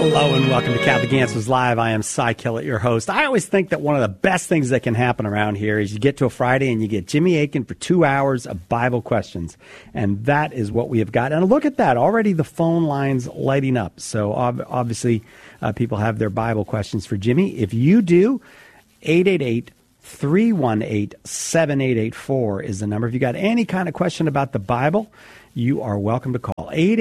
Hello and welcome to Catholic Answers Live. I am Cy Kellett, your host. I always think that one of the best things that can happen around here is you get to a Friday and you get Jimmy Akin for 2 hours of Bible questions. And that is what we have got. And look at that. Already the phone lines lighting up. So obviously people have their Bible questions for Jimmy. If you do, 888-318-7884 is the number. If you got any kind of question about the Bible, you are welcome to call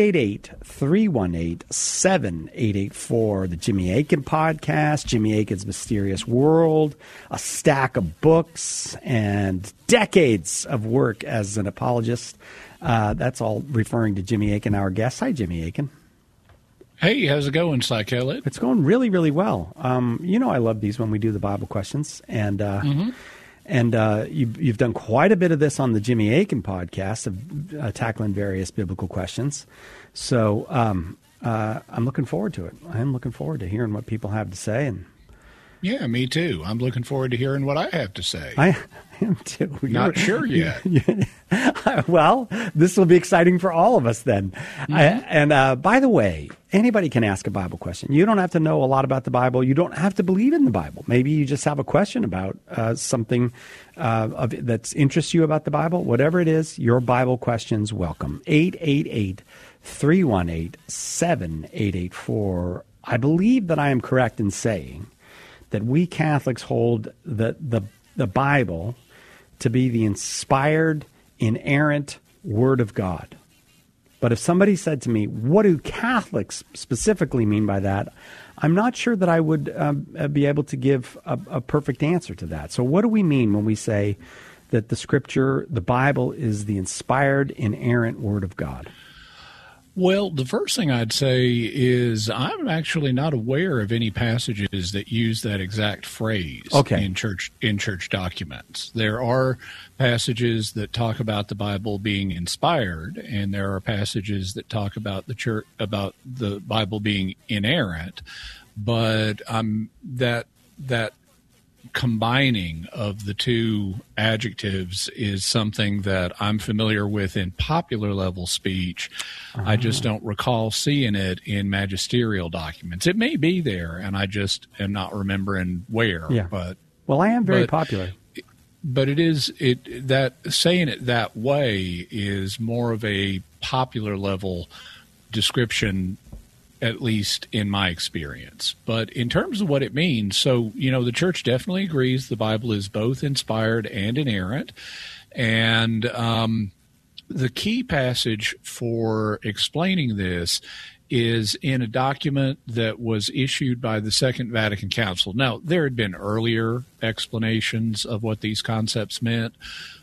888-318-7884. The Jimmy Akin Podcast, Jimmy Akin's Mysterious World, a stack of books, and decades of work as an apologist. That's all referring to Jimmy Akin, our guest. Hi, Jimmy Akin. Hey, how's it going, Cy Kellett? It's going really, really well. I love these when we do the Bible questions, and you've done quite a bit of this on the Jimmy Akin podcast of tackling various biblical questions. So I'm looking forward to it. I'm looking forward to hearing what people have to say. And yeah, me too. I'm looking forward to hearing what I have to say. I am too. Not sure yet. Well, this will be exciting for all of us then. Mm-hmm. By the way, anybody can ask a Bible question. You don't have to know a lot about the Bible. You don't have to believe in the Bible. Maybe you just have a question about something that interests you about the Bible. Whatever it is, your Bible questions welcome. 888-318-7884. I believe that I am correct in saying that we Catholics hold the Bible to be the inspired, inerrant Word of God. But if somebody said to me, what do Catholics specifically mean by that, I'm not sure that I would be able to give a perfect answer to that. So what do we mean when we say that the Scripture, the Bible, is the inspired, inerrant Word of God? Well, the first thing I'd say is I'm actually not aware of any passages that use that exact phrase in church documents. There are passages that talk about the Bible being inspired, and there are passages that talk about the Bible being inerrant. But that combining of the two adjectives is something that I'm familiar with in popular level speech. I just don't recall seeing it in magisterial documents. It may be there, and I just am not remembering where. Yeah. But I am very popular. But that saying it that way is more of a popular level description, at least in my experience. But in terms of what it means, so, the church definitely agrees the Bible is both inspired and inerrant. And the key passage for explaining this is in a document that was issued by the Second Vatican Council. Now, there had been earlier explanations of what these concepts meant,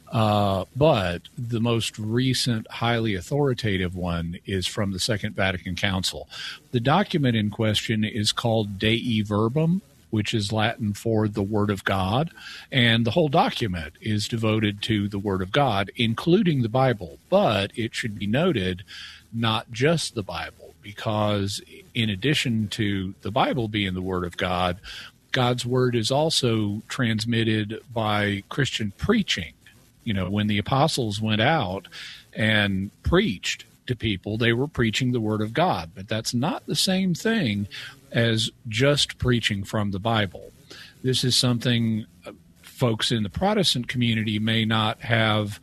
but the most recent, highly authoritative one is from the Second Vatican Council. The document in question is called Dei Verbum, which is Latin for the Word of God, and the whole document is devoted to the Word of God, including the Bible. But it should be noted, not just the Bible, because in addition to the Bible being the Word of God, God's Word is also transmitted by Christian preaching. When the apostles went out and preached to people, they were preaching the Word of God. But that's not the same thing as just preaching from the Bible. This is something folks in the Protestant community may not have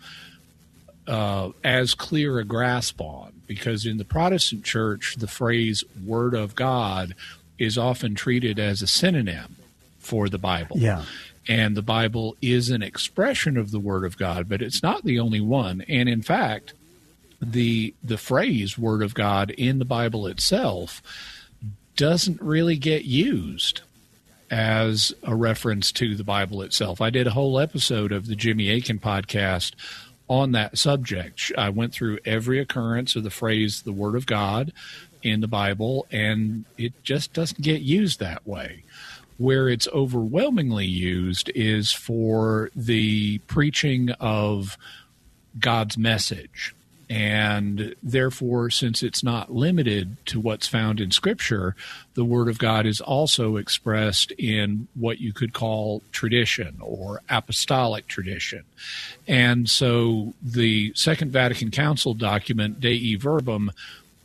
as clear a grasp on, because in the Protestant church, the phrase Word of God is often treated as a synonym for the Bible. Yeah. And the Bible is an expression of the Word of God, but it's not the only one. And in fact, the phrase Word of God in the Bible itself doesn't really get used as a reference to the Bible itself. I did a whole episode of the Jimmy Akin podcast on that subject. I went through every occurrence of the phrase the Word of God in the Bible, and it just doesn't get used that way. Where it's overwhelmingly used is for the preaching of God's message. And therefore, since it's not limited to what's found in Scripture, the Word of God is also expressed in what you could call tradition or apostolic tradition. And so the Second Vatican Council document, Dei Verbum,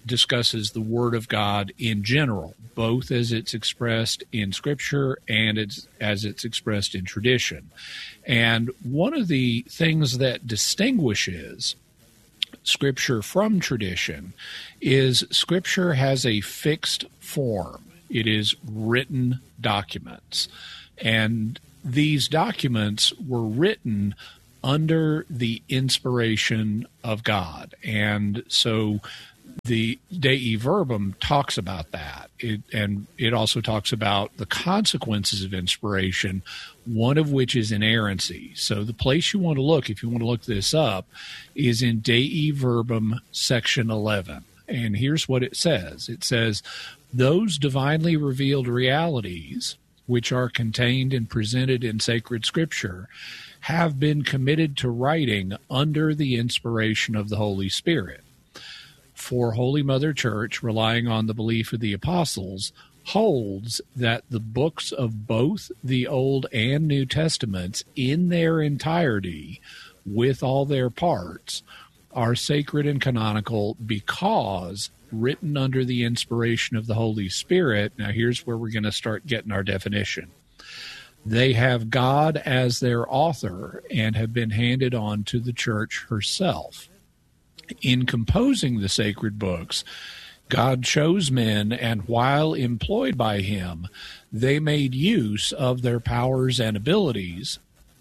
discusses the Word of God in general, both as it's expressed in Scripture and as it's expressed in tradition. And one of the things that distinguishes Scripture from tradition is Scripture has a fixed form. It is written documents. And these documents were written under the inspiration of God. And so the Dei Verbum talks about that. It also talks about the consequences of inspiration, one of which is inerrancy. So the place you want to look, if you want to look this up, is in Dei Verbum, section 11. And here's what it says. It says, those divinely revealed realities which are contained and presented in sacred Scripture have been committed to writing under the inspiration of the Holy Spirit. For Holy Mother Church, relying on the belief of the apostles, holds that the books of both the Old and New Testaments in their entirety, with all their parts, are sacred and canonical because written under the inspiration of the Holy Spirit. Now, here's where we're going to start getting our definition. They have God as their author and have been handed on to the Church herself. In composing the sacred books, God chose men, and while employed by him, they made use of their powers and abilities,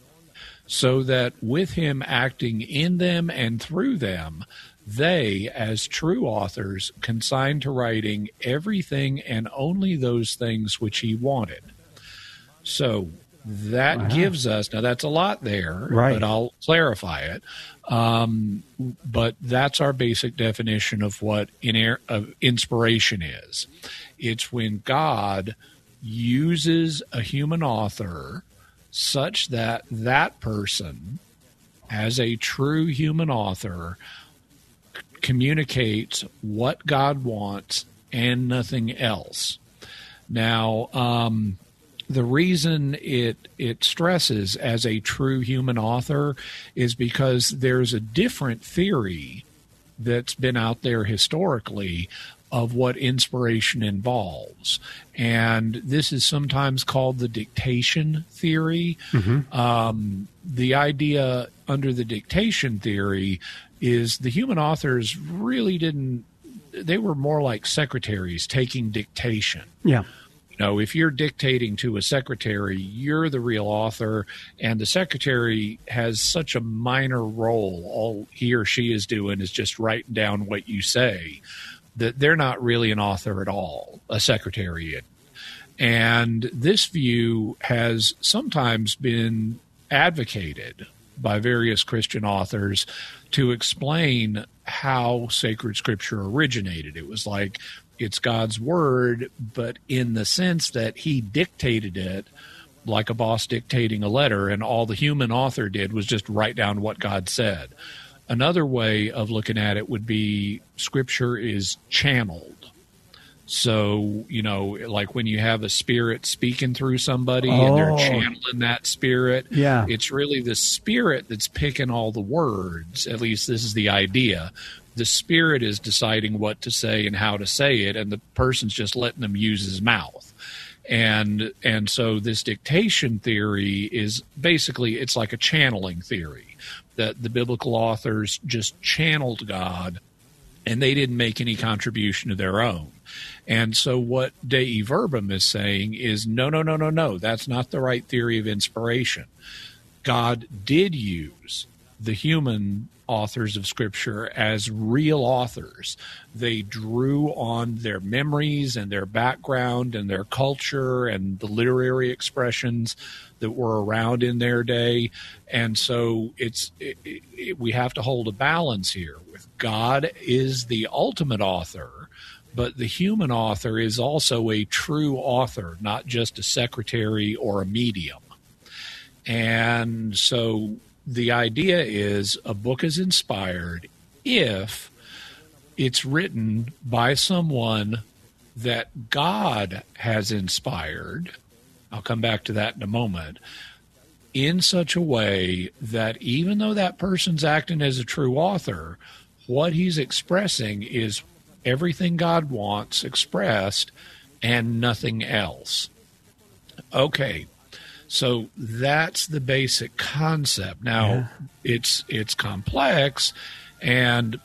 so that with him acting in them and through them, they, as true authors, consigned to writing everything and only those things which he wanted. So that gives us, now that's a lot there, right, but I'll clarify it. But that's our basic definition of what inspiration is. It's when God uses a human author such that that person, as a true human author, communicates what God wants and nothing else. Now, the reason it stresses as a true human author is because there's a different theory that's been out there historically of what inspiration involves. And this is sometimes called the dictation theory. Mm-hmm. The idea under the dictation theory is the human authors really they were more like secretaries taking dictation. Yeah. No, if you're dictating to a secretary, you're the real author, and the secretary has such a minor role. All he or she is doing is just writing down what you say, that they're not really an author at all, a secretary. And this view has sometimes been advocated by various Christian authors to explain how sacred Scripture originated. It was like, it's God's word, but in the sense that he dictated it like a boss dictating a letter, and all the human author did was just write down what God said. Another way of looking at it would be Scripture is channeled. So, like when you have a spirit speaking through somebody and they're channeling that spirit, it's really the spirit that's picking all the words. At least this is the idea. The spirit is deciding what to say and how to say it, and the person's just letting them use his mouth. And so this dictation theory is basically, it's like a channeling theory, that the biblical authors just channeled God and they didn't make any contribution of their own. And so what Dei Verbum is saying is, no, that's not the right theory of inspiration. God did use the human authors of Scripture as real authors. They drew on their memories and their background and their culture and the literary expressions that were around in their day. And so we have to hold a balance here. With God is the ultimate author, but the human author is also a true author, not just a secretary or a medium. And so the idea is a book is inspired if it's written by someone that God has inspired. I'll come back to that in a moment. In such a way that even though that person's acting as a true author, what he's expressing is everything God wants expressed and nothing else. Okay, so that's the basic concept. Now, it's complex, and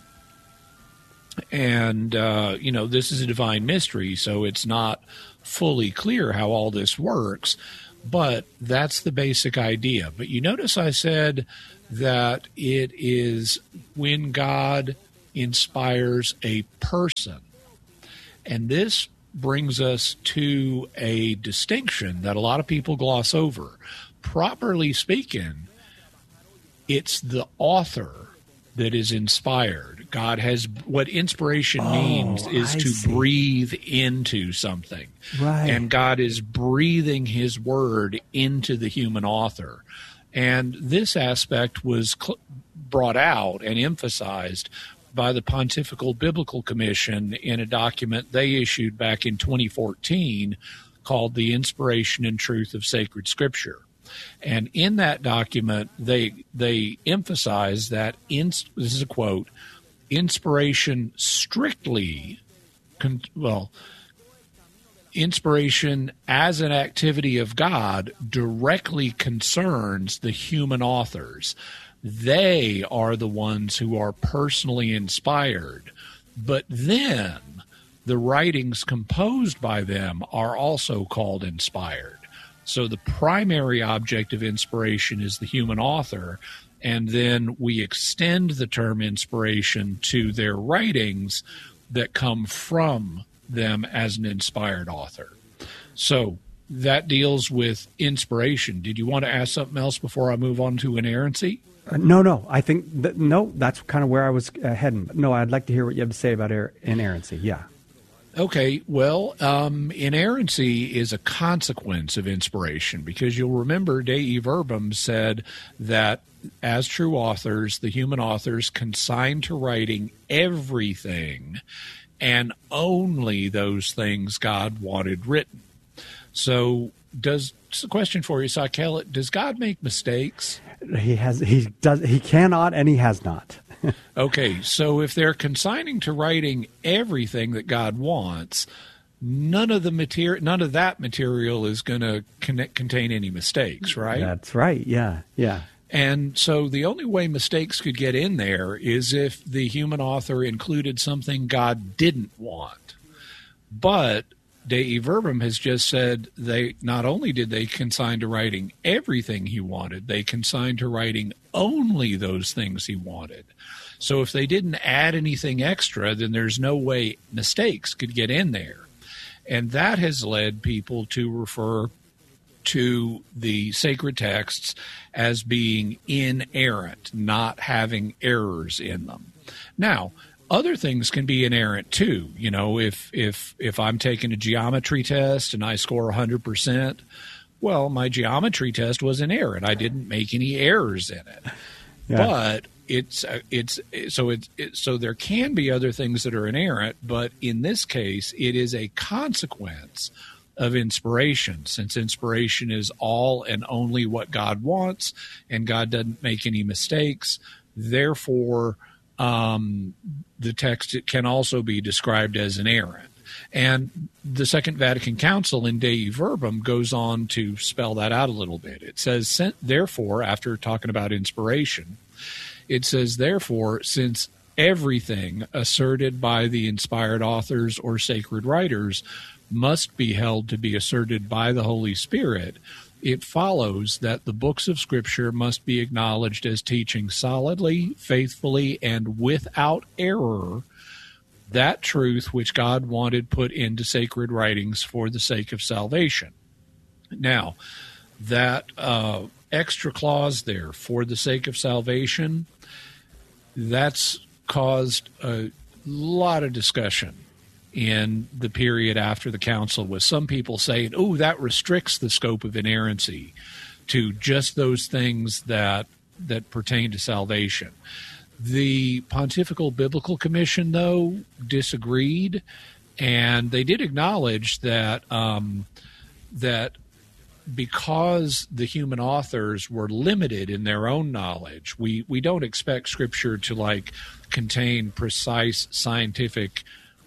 this is a divine mystery, so it's not fully clear how all this works, but that's the basic idea. But you notice I said that it is when God inspires a person. And this brings us to a distinction that a lot of people gloss over. Properly speaking, it's the author that is inspired. God has, what inspiration means is to breathe into something. Right. And God is breathing his word into the human author. And this aspect was brought out and emphasized by the Pontifical Biblical Commission in a document they issued back in 2014 called The Inspiration and Truth of Sacred Scripture. And in that document, they emphasize that, this is a quote, inspiration inspiration as an activity of God directly concerns the human authors. They are the ones who are personally inspired, but then the writings composed by them are also called inspired. So the primary object of inspiration is the human author, and then we extend the term inspiration to their writings that come from them as an inspired author. So that deals with inspiration. Did you want to ask something else before I move on to inerrancy? No. I think that's kind of where I was heading. No, I'd like to hear what you have to say about inerrancy. Yeah. Okay. Well, inerrancy is a consequence of inspiration, because you'll remember Dei Verbum said that as true authors, the human authors consigned to writing everything and only those things God wanted written. So it's a question for you, Sakell. Does God make mistakes? He cannot, and he has not. Okay, so if they're consigning to writing everything that God wants, none of that material is going to contain any mistakes, right? That's right. Yeah. And so the only way mistakes could get in there is if the human author included something God didn't want. But Dei Verbum has just said they not only did they consign to writing everything he wanted, they consigned to writing only those things he wanted. So if they didn't add anything extra, then there's no way mistakes could get in there. And that has led people to refer to the sacred texts as being inerrant, not having errors in them. Now, other things can be inerrant too. You know, if I'm taking a geometry test and I score 100%, well, my geometry test was inerrant. I didn't make any errors in it. Yeah. But so there can be other things that are inerrant, but in this case, it is a consequence of inspiration, since inspiration is all and only what God wants, and God doesn't make any mistakes. Therefore, the text can also be described as inerrant. And the Second Vatican Council in Dei Verbum goes on to spell that out a little bit. It says, therefore, after talking about inspiration, it says, therefore, since everything asserted by the inspired authors or sacred writers must be held to be asserted by the Holy Spirit, it follows that the books of Scripture must be acknowledged as teaching solidly, faithfully, and without error that truth which God wanted put into sacred writings for the sake of salvation. Now, that extra clause there, for the sake of salvation, that's caused a lot of discussion in the period after the council, with some people saying, oh, that restricts the scope of inerrancy to just those things that pertain to salvation. The Pontifical Biblical Commission, though, disagreed, and they did acknowledge that that because the human authors were limited in their own knowledge, we don't expect Scripture to contain precise scientific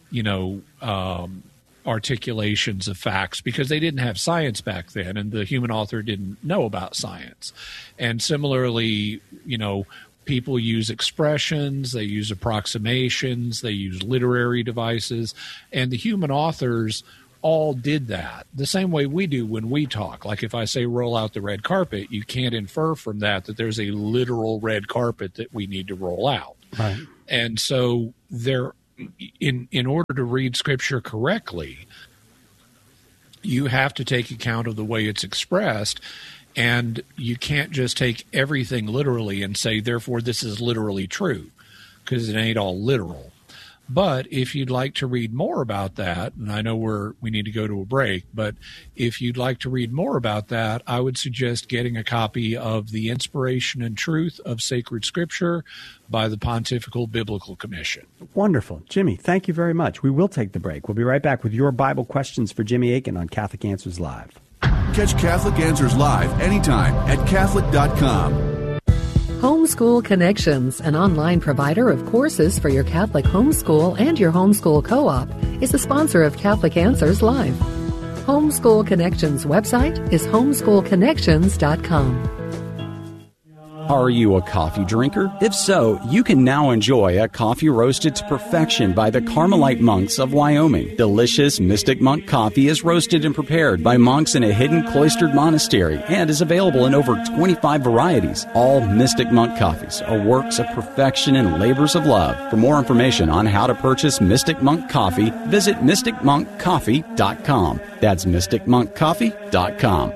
articulations of facts, because they didn't have science back then, and the human author didn't know about science. And similarly, people use expressions, they use approximations, they use literary devices, and the human authors all did that the same way we do when we talk. Like if I say roll out the red carpet, you can't infer from that there's a literal red carpet that we need to roll out. Right. And so in order to read Scripture correctly, you have to take account of the way it's expressed, and you can't just take everything literally and say, therefore, this is literally true, because it ain't all literal. But if you'd like to read more about that, and I know we need to go to a break, but if you'd like to read more about that, I would suggest getting a copy of The Inspiration and Truth of Sacred Scripture by the Pontifical Biblical Commission. Wonderful. Jimmy, thank you very much. We will take the break. We'll be right back with your Bible questions for Jimmy Akin on Catholic Answers Live. Catch Catholic Answers Live anytime at Catholic.com. Homeschool Connections, an online provider of courses for your Catholic homeschool and your homeschool co-op, is a sponsor of Catholic Answers Live. Homeschool Connections website is homeschoolconnections.com. Are you a coffee drinker? If so, you can now enjoy a coffee roasted to perfection by the Carmelite monks of Wyoming. Delicious Mystic Monk coffee is roasted and prepared by monks in a hidden cloistered monastery and is available in over 25 varieties. All Mystic Monk coffees are works of perfection and labors of love. For more information on how to purchase Mystic Monk coffee, visit mysticmonkcoffee.com. That's mysticmonkcoffee.com.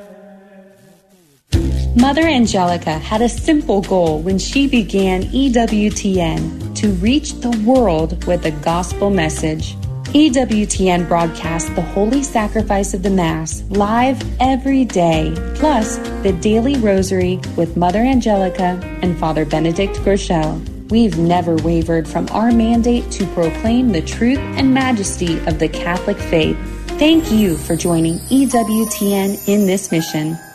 Mother Angelica had a simple goal when she began EWTN: to reach the world with the gospel message. EWTN broadcasts the Holy Sacrifice of the Mass live every day, plus the Daily Rosary with Mother Angelica and Father Benedict Groeschel. We've never wavered from our mandate to proclaim the truth and majesty of the Catholic faith. Thank you for joining EWTN in this mission.